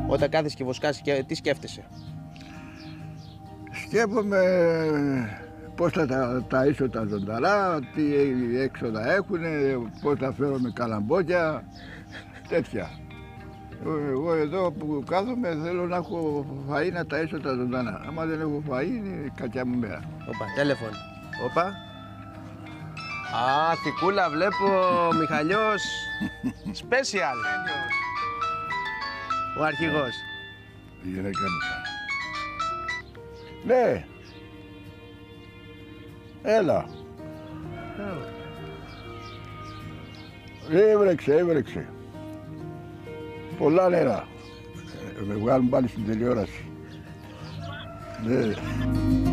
Όταν κάθεσαι και βοσκάς, τι σκέφτεσαι? Σκέφτομαι πώς θα τα ταΐσω τα ζωνταρά, τι έξοδα έχουν, πώς θα φέρω με καλαμπόκια, τέτοια. Εγώ εδώ που κάθομαι θέλω να έχω φαΐ να ταΐσω τα ζωντανά. Άμα δεν έχω φαΐ είναι κακιά μου μέρα. Όπα, τηλέφωνο. Όπα. Α, θικούλα βλέπω, Μιχαλιός. Special. Ο αρχηγός. Η γυναίκα μου. Ναι. Έλα. Έβρεξε. Πολλά νερά. Με βγάλουν πάλι στην τηλεόραση. Ναι.